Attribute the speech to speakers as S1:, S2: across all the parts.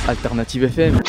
S1: Alternative FM.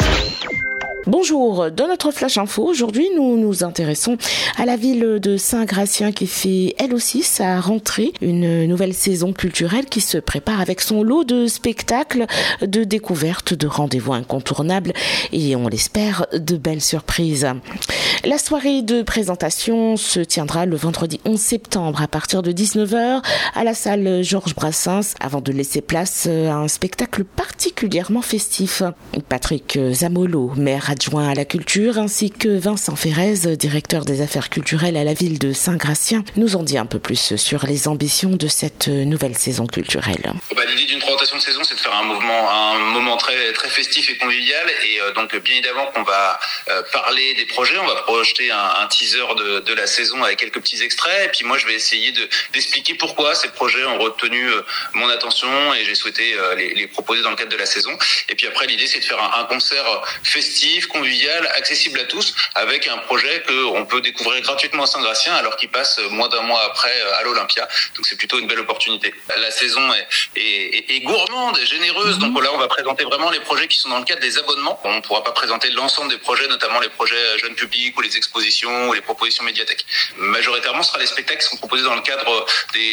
S2: Bonjour, dans notre Flash Info, aujourd'hui nous nous intéressons à la ville de Saint-Gratien qui fait elle aussi sa rentrée, une nouvelle saison culturelle qui se prépare avec son lot de spectacles, de découvertes, de rendez-vous incontournables et on l'espère de belles surprises. La soirée de présentation se tiendra le vendredi 11 septembre à partir de 19h à la salle Georges Brassens avant de laisser place à un spectacle particulièrement festif. Patrick Zamolo, maire adjoint à la culture, ainsi que Vincent Ferrez, directeur des affaires culturelles à la ville de Saint-Gratien, nous en dit un peu plus sur les ambitions de cette nouvelle saison culturelle.
S3: L'idée d'une présentation de saison, c'est de faire un moment très, très festif et convivial. Et donc, bien évidemment qu'on va parler des projets. On va projeter un teaser de la saison avec quelques petits extraits. Et puis moi, je vais essayer d'expliquer pourquoi ces projets ont retenu mon attention et j'ai souhaité les proposer dans le cadre de la saison. Et puis après, l'idée, c'est de faire un concert festif, convivial, accessible à tous, avec un projet qu'on peut découvrir gratuitement à Saint-Gratien alors qu'il passe moins d'un mois après à l'Olympia. Donc c'est plutôt une belle opportunité. La saison est gourmande et généreuse. Donc là, on va présenter vraiment les projets qui sont dans le cadre des abonnements. On ne pourra pas présenter l'ensemble des projets, notamment les projets jeunes publics ou les expositions ou les propositions médiathèques. Majoritairement, ce sera les spectacles qui sont proposés dans le cadre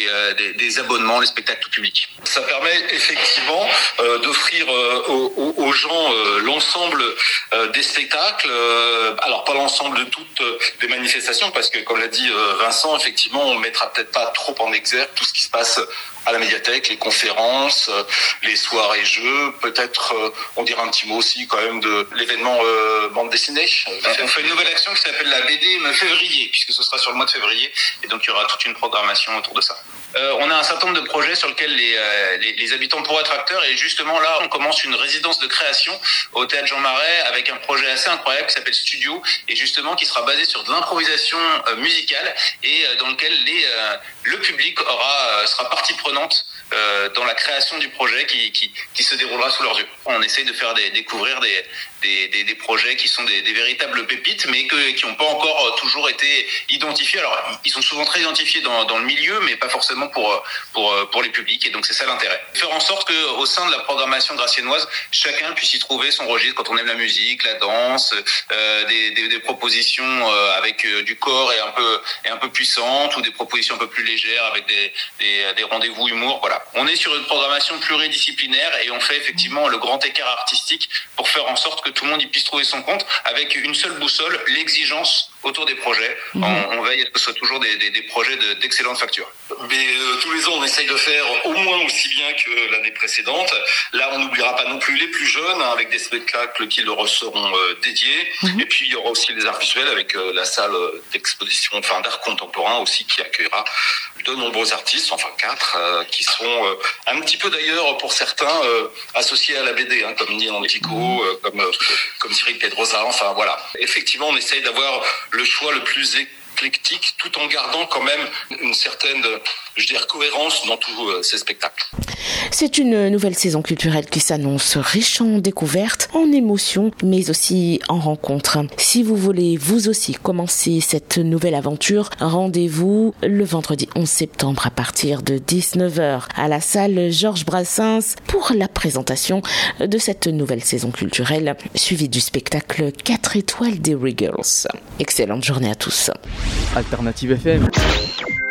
S3: des abonnements, les spectacles tout public.
S4: Ça permet effectivement d'offrir aux gens l'ensemble des spectacles, alors pas l'ensemble de toutes les manifestations, parce que comme l'a dit Vincent, effectivement, on mettra peut-être pas trop en exergue tout ce qui se passe à la médiathèque, les conférences, les soirées jeux, peut-être on dira un petit mot aussi quand même de l'événement bande dessinée.
S3: On fait une nouvelle action qui s'appelle la BD février, puisque ce sera sur le mois de février, et donc il y aura toute une programmation autour de ça. On a un certain nombre de projets sur lesquels les habitants pourront être acteurs, et justement là, on commence une résidence de création au Théâtre Jean Marais avec un projet assez incroyable qui s'appelle Studio, et justement qui sera basé sur de l'improvisation musicale, et dans lequel le public sera partie prenante dans la création du projet qui se déroulera sous leurs yeux. On essaye de faire découvrir des projets qui sont des véritables pépites, mais qui n'ont pas encore toujours été identifiés. Alors, ils sont souvent très identifiés dans le milieu, mais pas forcément pour les publics, et donc c'est ça l'intérêt. Faire en sorte qu'au sein de la programmation graciennoise, chacun puisse y trouver son registre quand on aime la musique, la danse, des propositions avec du corps et un peu puissantes, ou des propositions un peu plus légères avec des rendez-vous humour, voilà. On est sur une programmation pluridisciplinaire et on fait effectivement le grand écart artistique pour faire en sorte que tout le monde y puisse trouver son compte avec une seule boussole, l'exigence autour des projets. On veille à ce que ce soit toujours des projets d'excellente facture.
S4: Mais tous les ans, on essaye de faire au moins aussi bien que l'année précédente. Là, on n'oubliera pas non plus les plus jeunes, avec des spectacles qui leur seront dédiés. Et puis, il y aura aussi les arts visuels avec la salle d'exposition, d'art contemporain aussi, qui accueillera de nombreux artistes, 4, qui seront un petit peu d'ailleurs, pour certains, associés à la BD, comme Nian Tico, comme Cyril Pedrosa, voilà. Effectivement, on essaye d'avoir le choix le plus éclectique, tout en gardant quand même une certaine, cohérence dans tous ces spectacles.
S2: C'est une nouvelle saison culturelle qui s'annonce riche en découvertes, en émotions, mais aussi en rencontres. Si vous voulez vous aussi commencer cette nouvelle aventure, rendez-vous le vendredi 11 septembre à partir de 19h à la salle Georges Brassens pour la présentation de cette nouvelle saison culturelle, suivie du spectacle 4 étoiles des Regals. Excellente journée à tous.
S1: Alternative FM.